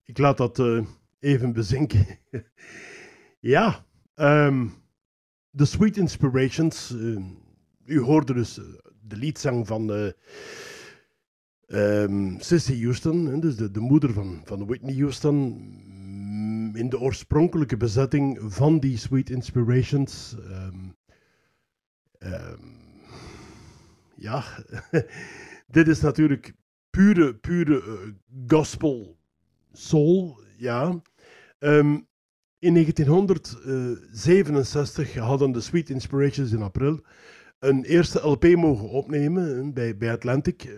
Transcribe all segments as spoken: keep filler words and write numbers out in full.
Ik laat dat uh, even bezinken. Ja, um, The Sweet Inspirations. Uh, u hoorde dus uh, de liedzang van uh, um, Cissy Houston, dus de, de moeder van, van Whitney Houston, in de oorspronkelijke bezetting van die Sweet Inspirations. Um, um, ja, dit is natuurlijk pure, pure uh, gospel soul, ja. Um, in negentienhonderdzevenenzestig hadden de Sweet Inspirations in april een eerste L P mogen opnemen bij, bij Atlantic.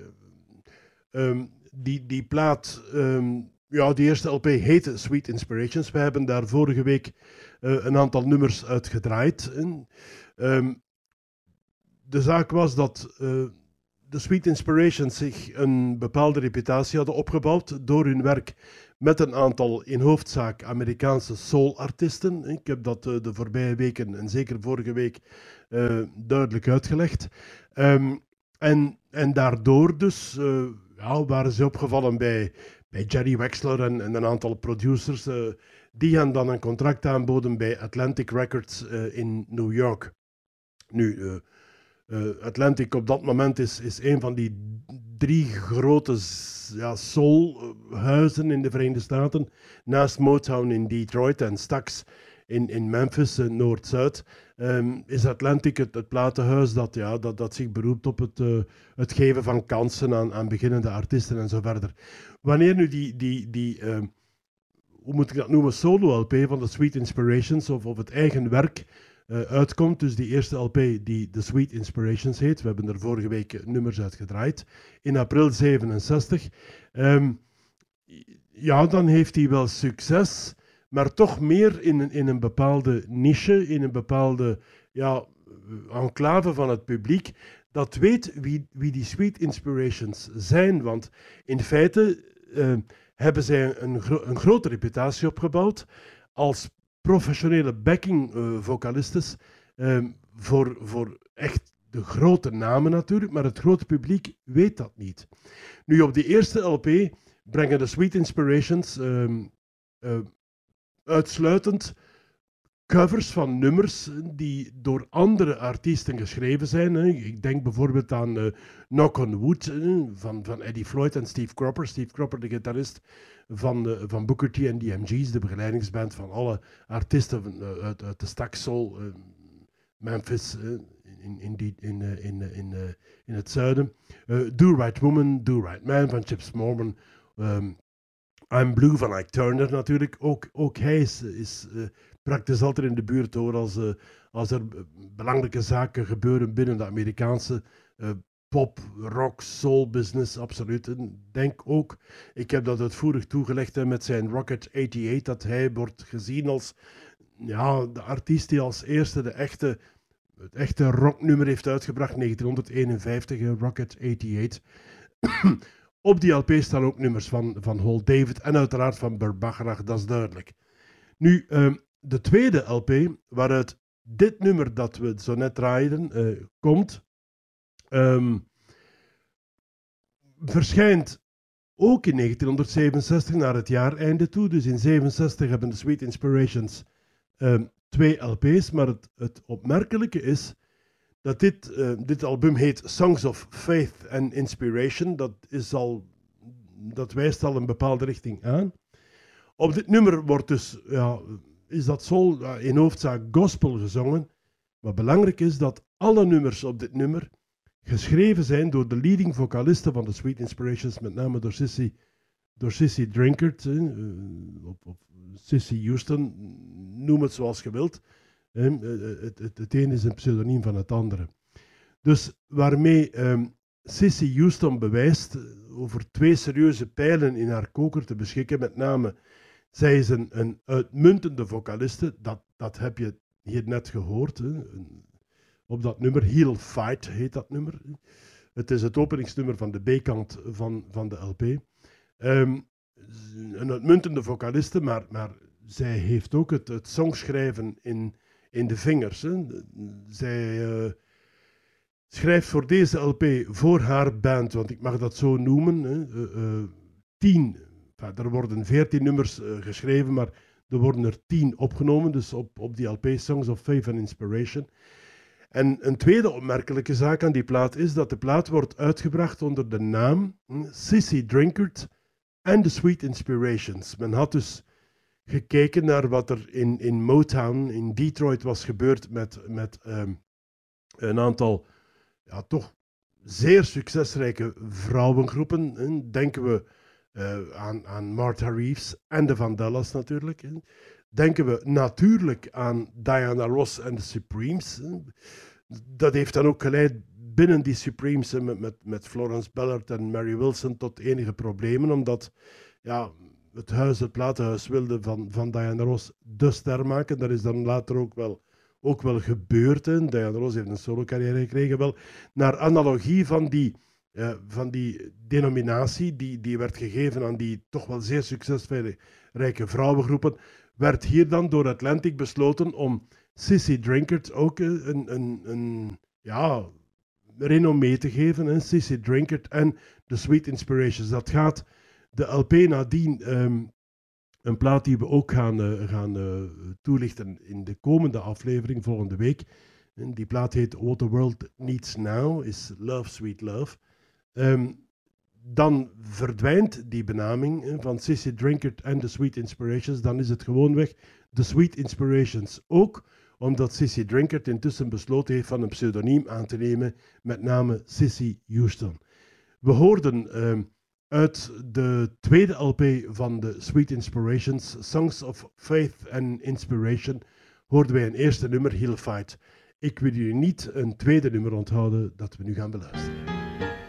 Um, die, die plaat, um, ja, die eerste L P heette Sweet Inspirations. We hebben daar vorige week uh, een aantal nummers uit gedraaid. Um, de zaak was dat uh, de Sweet Inspirations zich een bepaalde reputatie hadden opgebouwd door hun werk met een aantal in hoofdzaak Amerikaanse soul-artiesten. Ik heb dat uh, de voorbije weken en zeker vorige week uh, duidelijk uitgelegd. Um, en, en daardoor dus uh, ja, waren ze opgevallen bij, bij Jerry Wexler en, en een aantal producers uh, die hen dan een contract aanboden bij Atlantic Records uh, in New York. Nu, uh, uh, Atlantic op dat moment is, is een van die drie grote ja, soulhuizen in de Verenigde Staten. Naast Motown in Detroit en Stax in, in Memphis, uh, Noord-Zuid, um, is Atlantic het, het platenhuis dat, ja, dat, dat zich beroept op het, uh, het geven van kansen aan, aan beginnende artiesten en zo verder. Wanneer nu die, die, die uh, hoe moet ik dat noemen, solo-L P van de Sweet Inspirations of, of het eigen werk uh, uitkomt, dus die eerste L P die The Sweet Inspirations heet, we hebben er vorige week nummers uit gedraaid, in april zevenenzestig, um, ja, dan heeft hij wel succes, maar toch meer in een, in een bepaalde niche, in een bepaalde ja, enclave van het publiek, dat weet wie, wie die Sweet Inspirations zijn, want in feite uh, hebben zij een, gro- een grote reputatie opgebouwd als professionele backing-vocalistes uh, uh, voor, voor echt de grote namen natuurlijk, maar het grote publiek weet dat niet. Nu, op die eerste L P brengen de Sweet Inspirations uh, uh, uitsluitend covers van nummers die door andere artiesten geschreven zijn. Hè. Ik denk bijvoorbeeld aan uh, Knock on Wood uh, van, van Eddie Floyd en Steve Cropper. Steve Cropper, de gitarist van, uh, van Booker T en de M G's, de begeleidingsband van alle artiesten van, uh, uit, uit de Stax Soul, uh, Memphis, uh, in, in, die, in, uh, in, uh, in, uh, in het zuiden. Uh, Do Right Woman, Do Right Man van Chips Moorman. Um, I'm Blue van Ike Turner natuurlijk. Ook, ook hij is, is uh, praktisch altijd in de buurt hoor, als, uh, als er belangrijke zaken gebeuren binnen de Amerikaanse uh, pop, rock, soul business, absoluut. En denk ook, ik heb dat uitvoerig toegelegd hè, met zijn Rocket eenennegentig, dat hij wordt gezien als ja, de artiest die als eerste de echte, het echte rocknummer heeft uitgebracht, negentien eenenvijftig, uh, Rocket eenennegentig. Op die L P staan ook nummers van, van Hol David en uiteraard van Burt Bacharach, dat is duidelijk. Nu, uh, de tweede L P, waaruit dit nummer dat we zo net draaiden, uh, komt, um, verschijnt ook in negentien zevenenzestig naar het jaareinde toe. Dus in zevenenzestig hebben de Sweet Inspirations um, twee L P's, maar het, het opmerkelijke is dat dit, uh, dit album heet Songs of Faith and Inspiration. Dat, is al, dat wijst al een bepaalde richting aan. Op dit nummer wordt dus, ja, is dat soul ja, in hoofdzaak gospel gezongen. Maar belangrijk is dat alle nummers op dit nummer geschreven zijn door de leading vocalisten van de Sweet Inspirations, met name door Cissy, door Cissy Drinkard, eh, op, op Cissy Houston, noem het zoals je wilt. Eh, het, het, het een is een pseudoniem van het andere. Dus waarmee um, Cissy Houston bewijst over twee serieuze pijlen in haar koker te beschikken, met name zij is een, een uitmuntende vocaliste, dat, dat heb je hier net gehoord, hè. Op dat nummer, He'll Fight heet dat nummer. Het is het openingsnummer van de B-kant van, van de L P. Um, een uitmuntende vocaliste, maar, maar zij heeft ook het, het songschrijven in, in de vingers. Hè. Zij uh, schrijft voor deze L P, voor haar band, want ik mag dat zo noemen, hè, uh, uh, tien enfin, er worden veertien nummers uh, geschreven, maar er worden er tien opgenomen, dus op, op die L P Songs of Faith and Inspiration. En een tweede opmerkelijke zaak aan die plaat is dat de plaat wordt uitgebracht onder de naam hm, Sissy Drinkard and the Sweet Inspirations. Men had dus gekeken naar wat er in, in Motown, in Detroit was gebeurd met, met um, een aantal ja, toch zeer succesrijke vrouwengroepen. Hè. Denken we uh, aan, aan Martha Reeves en de Vandellas natuurlijk. Hè. Denken we natuurlijk aan Diana Ross en de Supremes. Hè. Dat heeft dan ook geleid binnen die Supremes hè, met, met, met Florence Ballard en Mary Wilson tot enige problemen, omdat ja, het huis, het platenhuis wilde van, van Diana Ross de ster maken. Dat is dan later ook wel, ook wel gebeurd. Hè. Diana Ross heeft een solo-carrière gekregen. Wel, naar analogie van die, uh, van die denominatie die, die werd gegeven aan die toch wel zeer succesvolle rijke vrouwengroepen, werd hier dan door Atlantic besloten om Sissy Drinkard ook een, een, een ja, renommee te geven. Hè. Sissy Drinkard en The Sweet Inspirations. Dat gaat de L P nadien, um, een plaat die we ook gaan, uh, gaan uh, toelichten in de komende aflevering, volgende week. En die plaat heet What the World Needs Now, is Love, Sweet Love. Um, dan verdwijnt die benaming hè, van Sissy Drinkard en The Sweet Inspirations. Dan is het gewoonweg The Sweet Inspirations ook, omdat Sissy Drinkard intussen besloten heeft van een pseudoniem aan te nemen, met name Cissy Houston. We hoorden um, uit de tweede L P van The Sweet Inspirations, Songs of Faith and Inspiration, hoorden wij een eerste nummer, He'll Fight. Ik wil jullie niet een tweede nummer onthouden dat we nu gaan beluisteren.